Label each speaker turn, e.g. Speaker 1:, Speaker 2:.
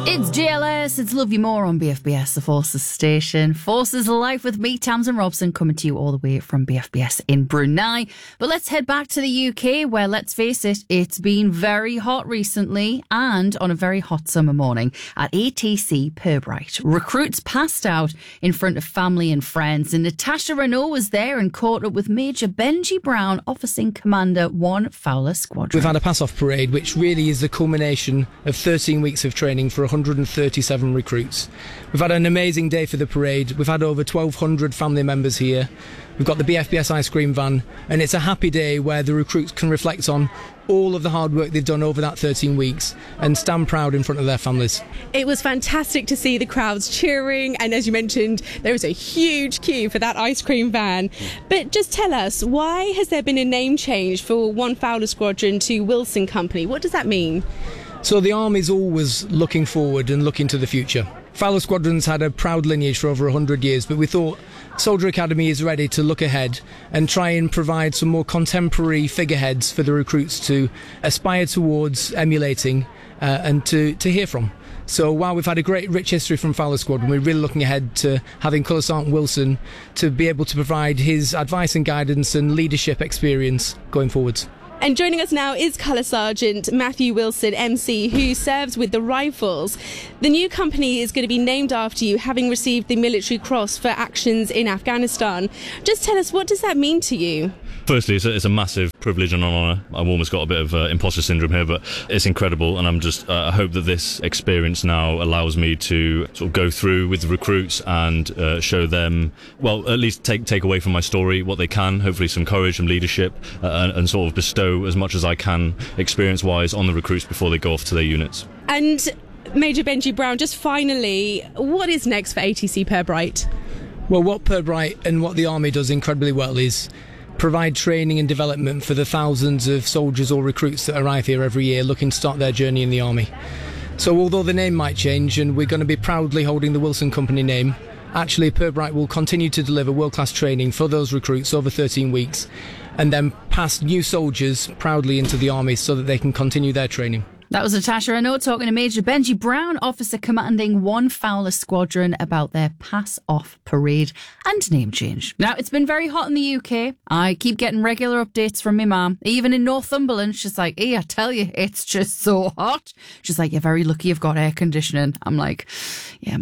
Speaker 1: It's GLS, it's Love You More on BFBS, the Forces station. Forces Life with me, Tamsin Robson, coming to you all the way from BFBS in Brunei. But let's head back to the UK where, let's face it, it's been very hot recently and on a very hot summer morning at ATC Pirbright. Recruits passed out in front of family and friends, and Natasha Renault was there and caught up with Major Benji Brown, Officer Commander 1 Fowler Squadron.
Speaker 2: We've had a pass-off parade, which really is the culmination of 13 weeks of training for 137 recruits. We've had an amazing day for the parade. We've had over 1,200 family members here. We've got the BFBS ice cream van, and it's a happy day where the recruits can reflect on all of the hard work they've done over that 13 weeks and stand proud in front of their families.
Speaker 3: It was fantastic to see the crowds cheering, and as you mentioned, there was a huge queue for that ice cream van. But just tell us, why has there been a name change for 1 Fowler Squadron to Wilson Company? What does that mean?
Speaker 2: So the Army's always looking forward and looking to the future. Fowler Squadron's had a proud lineage for over 100 years, but we thought Soldier Academy is ready to look ahead and try and provide some more contemporary figureheads for the recruits to aspire towards emulating and to hear from. So while we've had a great rich history from Fowler Squadron, we're really looking ahead to having Colour Sergeant Wilson to be able to provide his advice and guidance and leadership experience going forwards.
Speaker 3: And joining us now is Colour Sergeant Matthew Wilson, MC, who serves with the Rifles. The new company is going to be named after you, having received the Military Cross for actions in Afghanistan. Just tell us, what does that mean to you?
Speaker 4: Firstly, it's a massive privilege and an honour. I've almost got a bit of imposter syndrome here, but it's incredible, and I'm just I hope that this experience now allows me to sort of go through with the recruits and show them, well, at least take away from my story what they can, hopefully some courage and leadership, and sort of bestow as much as I can experience-wise on the recruits before they go off to their units.
Speaker 3: And Major Benji Brown, just finally, what is next for ATC Pirbright?
Speaker 2: Well, what Pirbright and what the Army does incredibly well is provide training and development for the thousands of soldiers or recruits that arrive here every year looking to start their journey in the Army. So although the name might change and we're going to be proudly holding the Wilson Company name, actually Pirbright will continue to deliver world-class training for those recruits over 13 weeks and then pass new soldiers proudly into the Army so that they can continue their training.
Speaker 1: That was Natasha Renault talking to Major Benji Brown, Officer Commanding 1 Fowler Squadron, about their pass-off parade and name change. Now, it's been very hot in the UK. I keep getting regular updates from my mum. Even in Northumberland, she's like, hey, I tell you, it's just so hot. She's like, you're very lucky you've got air conditioning. I'm like, yeah,